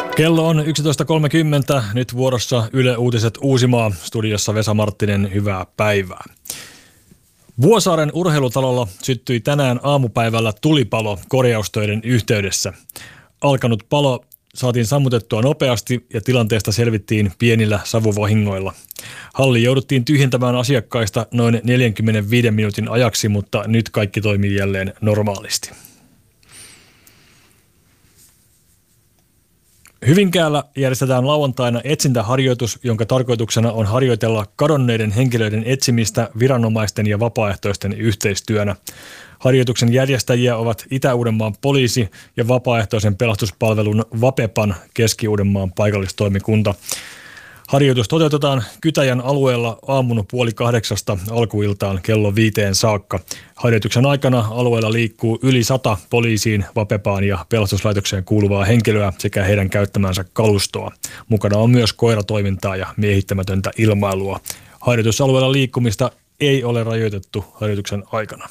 Kello on 11.30, nyt vuorossa Yle Uutiset Uusimaa, studiossa Vesa Marttinen, hyvää päivää. Vuosaaren urheilutalolla syttyi tänään aamupäivällä tulipalo korjaustöiden yhteydessä. Alkanut palo saatiin sammutettua nopeasti ja tilanteesta selvittiin pienillä savuvahingoilla. Halli jouduttiin tyhjentämään asiakkaista noin 45 minuutin ajaksi, mutta nyt kaikki toimii jälleen normaalisti. Hyvinkäällä järjestetään lauantaina etsintäharjoitus, jonka tarkoituksena on harjoitella kadonneiden henkilöiden etsimistä viranomaisten ja vapaaehtoisten yhteistyönä. Harjoituksen järjestäjiä ovat Itä-Uudenmaan poliisi ja vapaaehtoisen pelastuspalvelun VAPEPAN Keski-Uudenmaan paikallistoimikunta. Harjoitus toteutetaan Kytäjän alueella aamun 7:30 alkuiltaan kello 5 saakka. Harjoituksen aikana alueella liikkuu yli 100 poliisiin, VAPEPAan ja pelastuslaitokseen kuuluvaa henkilöä sekä heidän käyttämänsä kalustoa. Mukana on myös koiratoimintaa ja miehittämätöntä ilmailua. Harjoitusalueella liikkumista ei ole rajoitettu harjoituksen aikana.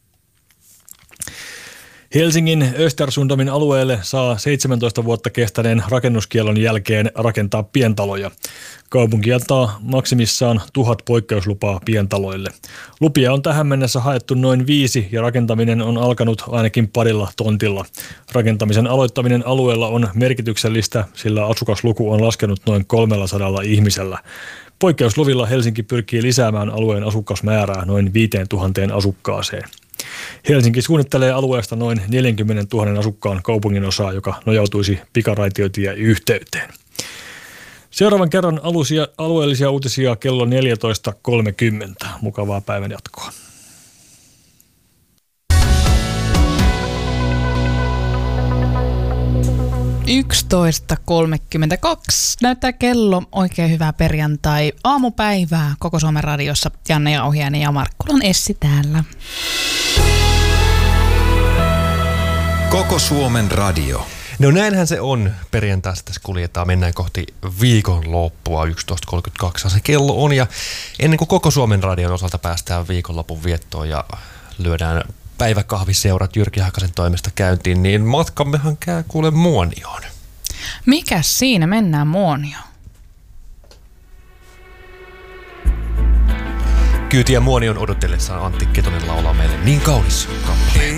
Helsingin Östersundomin alueelle saa 17 vuotta kestäneen rakennuskiellon jälkeen rakentaa pientaloja. Kaupunki antaa maksimissaan 1000 poikkeuslupaa pientaloille. Lupia on tähän mennessä haettu noin 5 ja rakentaminen on alkanut ainakin parilla tontilla. Rakentamisen aloittaminen alueella on merkityksellistä, sillä asukasluku on laskenut noin 300 ihmisellä. Poikkeusluvilla Helsinki pyrkii lisäämään alueen asukasmäärää noin 5000 asukkaaseen. Helsinki suunnittelee alueesta noin 40 000 asukkaan kaupunginosaa, joka nojautuisi pikaraitiotieyhteyteen. Seuraavan kerran alueellisia uutisia kello 14.30. Mukavaa päivän jatkoa. Näyttää kello. Oikein hyvää perjantai aamupäivää koko Suomen radiossa. Janne Jauhiainen ja Markkulan Essi täällä. Koko Suomen radio. No näinhän se on. Perjantaista tässä kuljetaan. Mennään kohti viikonloppua. 11.32 se kello on. Ja ennen kuin koko Suomen radion osalta päästään viikonlopun viettoon ja lyödään päiväkahviseurat Jyrki Hakasen toimesta käyntiin, niin matkammehan käy kuule Muonioon. Mikäs siinä? Mennään Muonioon. Kyytiä Muonion odotellessaan Antti Ketonen laulaa meille niin kaunis kappale.